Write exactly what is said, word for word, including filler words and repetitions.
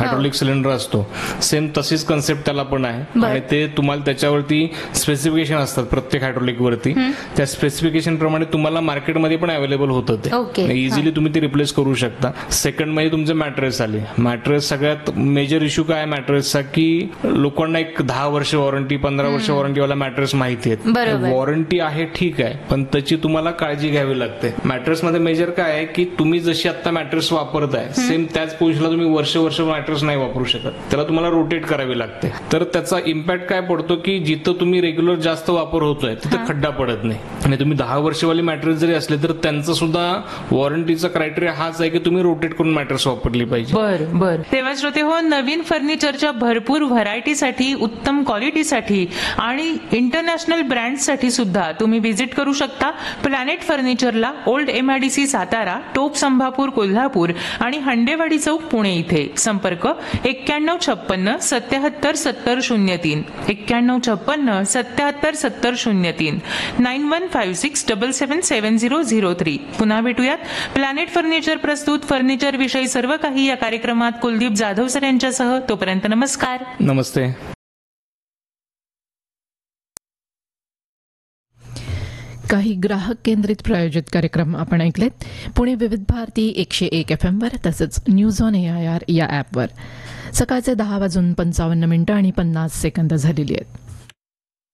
Hydraulic cylinder असतो same तशीच concept त्याला पण आहे आणि ते तुम्हाला त्याच्यावरती स्पेसिफिकेशन असतात प्रत्येक हायड्रोलिक वरती. त्या स्पेसिफिकेशन प्रमाणे तुम्हाला मार्केटमध्ये पण अवेलेबल होतं ते इझिली तुम्ही ते रिप्लेस करू शकता. सेकंड मध्ये तुमचे मॅट्रेस आले. मॅट्रेस सगळ्यात मेजर इश्यू काय मॅट्रेसचा की लोकांना एक दहा वर्ष वॉरंटी पंधरा वर्ष वॉरंटीवाला मॅट्रेस माहिती आहे. वॉरंटी आहे ठीक आहे पण त्याची तुम्हाला काळजी घ्यावी लागते. मॅट्रेस मध्ये मेजर काय आहे की तुम्ही जशी आता मॅट्रेस वापरताय सेम त्याच पोझिशनला तुम्ही वर्ष वर्ष मॅट्रेस नाही वापरू शकत. त्याला तुम्हाला रोटेट करावी लागते. तर त्याचा इम्पॅक्ट काय पडतो की जिथं तुम्ही रेग्युलर जास्त वापर होतोय तिथं खड्डा पडत नाही. आणि तुम्ही दहा वर्षवाली मॅट्रेस जरी असले तर त्यांचा सुद्धा वॉरंटीचा क्रायटेरिया हाच आहे की तुम्ही रोटेट करून मॅट्रेस वापरली पाहिजे. बरं बरं. तेव्हा श्रोते हो, नवीन फर्निचरच्या भरपूर व्हरायटीसाठी, उत्तम क्वालिटीसाठी आणि इंटरनॅशनल ब्रँडसाठी सुद्धा तुम्ही व्हिजिट करू शकता प्लॅनेट फर्निचरला. ओल्ड एमआयडीसी सातारा, टोप संभापूर कोल्हापूर आणि हंडेवाडी चौक पुणे इथे. संपर्क एक्क्याण्णव छप्पन्न सत्याहत्तर सत्तर शून्य तीन एक्क्याण्णव छप्पन्न सत्याहत्तर सत्तर शून्य तीन nine one five six double seven seven zero zero three. पुन्हा भेटूयात प्लॅनेट फर्निचर प्रस्तुत फर्निचर विषयी सर्व काही या कार्यक्रमात कुलदीप जाधव सर यांच्यासह. तोपर्यंत नमस्कार. नमस्ते. काही ग्राहक केंद्रित प्रायोजित कार्यक्रम आपण ऐकलेत. पुणे विविध भारती एकशे एक एफ एम वर तसंच news on A I R या ॲपवर. सकाळचे दहा वाजून पंचावन्न मिनिटं आणि पन्नास सेकंद झालेली आहेत.